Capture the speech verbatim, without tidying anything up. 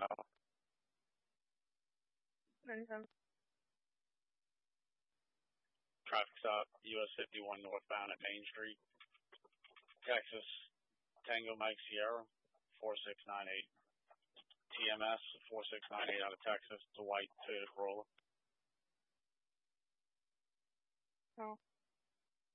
oh. ninety-seven. Traffic stop, U S fifty-one northbound at Main Street, Texas, Tango Mike Sierra, four six nine eight. T M S, four six nine eight out of Texas, the white Toyota Corolla. Oh.